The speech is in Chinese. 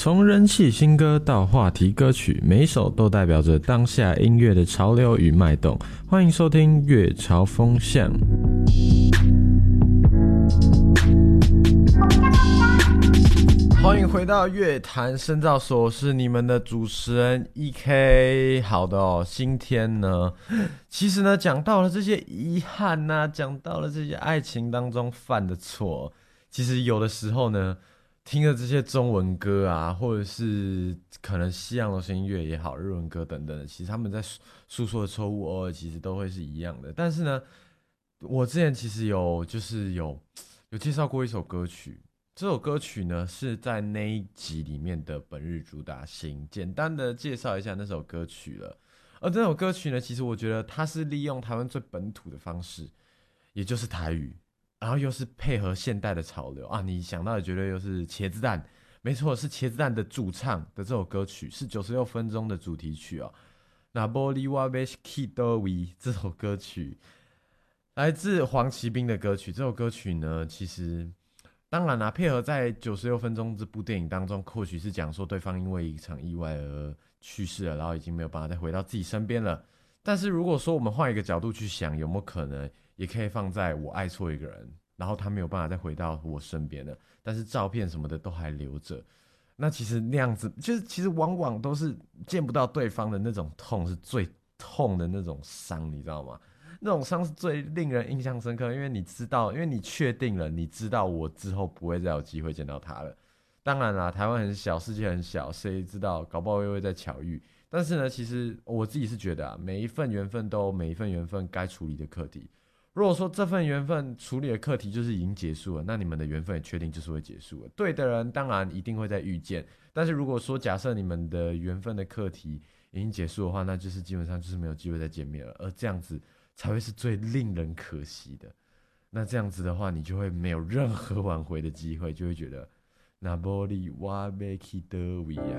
从人气新歌到话题歌曲，每一首都代表着当下音乐的潮流与脉动。欢迎收听乐潮风向。欢迎回到乐坛深造所，我是你们的主持人 EK。 好的哦，今天呢，其实呢，讲到了这些遗憾啊，讲到了这些爱情当中犯的错，其实有的时候呢，听了这些中文歌啊，或者是可能西洋流行音乐也好，日文歌等等的，其实他们在诉说的错误，偶尔其实都会是一样的。但是呢，我之前其实有介绍过一首歌曲，这首歌曲呢是在那一集里面的本日主打星，简单的介绍一下那首歌曲了。而这首歌曲呢，其实我觉得它是利用台湾最本土的方式，也就是台语，然后又是配合现代的潮流啊，你想到的绝对又是茄子蛋，没错，是茄子蛋的主唱的这首歌曲，是96分钟的主题曲哦。那玻璃瓦贝基多维这首歌曲来自黄奇斌的歌曲，这首歌曲呢，其实当然啦，配合在96分钟这部电影当中，或许是讲说对方因为一场意外而去世了，然后已经没有办法再回到自己身边了。但是如果说我们换一个角度去想，有没有可能也可以放在我爱错一个人，然后他没有办法再回到我身边了，但是照片什么的都还留着。那其实那样子，就是其实往往都是见不到对方的那种痛，是最痛的那种伤，你知道吗？那种伤是最令人印象深刻，因为你知道，因为你确定了，你知道我之后不会再有机会见到他了。当然啦，台湾很小，世界很小，谁知道，搞不好又会再巧遇。但是呢，其实我自己是觉得啊，每一份缘分都有每一份缘分该处理的课题。如果说这份缘分处理的课题就是已经结束了，那你们的缘分也确定就是会结束了。对的人当然一定会再遇见，但是如果说假设你们的缘分的课题已经结束的话，那就是基本上就是没有机会再见面了，而这样子才会是最令人可惜的。那这样子的话，你就会没有任何挽回的机会，就会觉得那玻璃瓦贝基德维亚。